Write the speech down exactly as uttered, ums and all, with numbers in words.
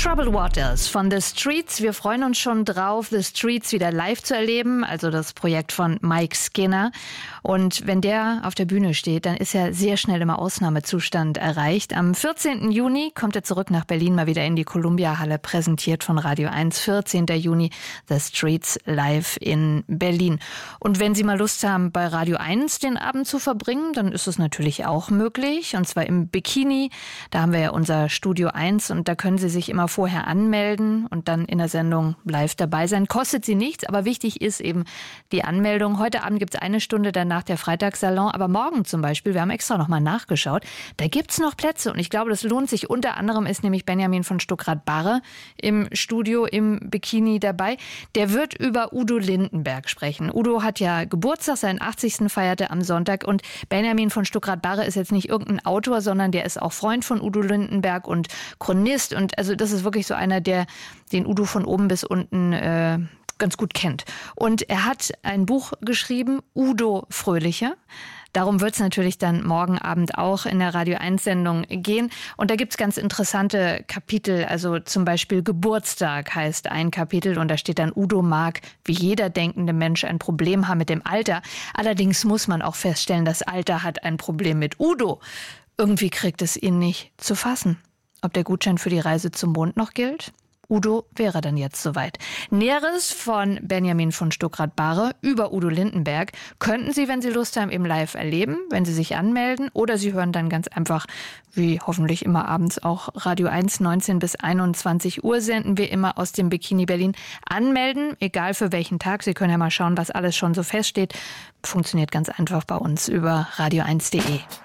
Troubled Waters von The Streets. Wir freuen uns schon drauf, The Streets wieder live zu erleben, also das Projekt von Mike Skinner. Und wenn der auf der Bühne steht, dann ist ja sehr schnell immer Ausnahmezustand erreicht. Am vierzehnten Juni kommt er zurück nach Berlin, mal wieder in die Columbia-Halle, präsentiert von Radio eins. vierzehnten Juni, The Streets live in Berlin. Und wenn Sie mal Lust haben, bei Radio eins den Abend zu verbringen, dann ist es natürlich auch möglich. Und zwar im Bikini. Da haben wir ja unser Studio eins und da können Sie sich immer vorher anmelden und dann in der Sendung live dabei sein. Kostet Sie nichts, aber wichtig ist eben die Anmeldung. Heute Abend gibt es eine Stunde, danach der Freitagssalon, aber morgen zum Beispiel, wir haben extra nochmal nachgeschaut, da gibt es noch Plätze und ich glaube, das lohnt sich. Unter anderem ist nämlich Benjamin von Stuckrad-Barre im Studio im Bikini dabei. Der wird über Udo Lindenberg sprechen. Udo hat ja Geburtstag, seinen achtzigsten feierte am Sonntag und Benjamin von Stuckrad-Barre ist jetzt nicht irgendein Autor, sondern der ist auch Freund von Udo Lindenberg und Chronist und also das ist wirklich so einer, der den Udo von oben bis unten äh, ganz gut kennt. Und er hat ein Buch geschrieben, Udo Fröhlicher. Darum wird es natürlich dann morgen Abend auch in der Radio eins Sendung gehen. Und da gibt es ganz interessante Kapitel, also zum Beispiel Geburtstag heißt ein Kapitel und da steht dann, Udo mag wie jeder denkende Mensch ein Problem haben mit dem Alter. Allerdings muss man auch feststellen, das Alter hat ein Problem mit Udo. Irgendwie kriegt es ihn nicht zu fassen. Ob der Gutschein für die Reise zum Mond noch gilt? Udo wäre dann jetzt soweit. Näheres von Benjamin von Stuckrad-Barre über Udo Lindenberg könnten Sie, wenn Sie Lust haben, eben live erleben, wenn Sie sich anmelden. Oder Sie hören dann ganz einfach, wie hoffentlich immer abends auch Radio eins, neunzehn bis einundzwanzig Uhr senden wir immer aus dem Bikini Berlin. Anmelden, egal für welchen Tag. Sie können ja mal schauen, was alles schon so feststeht. Funktioniert ganz einfach bei uns über radio eins punkt de.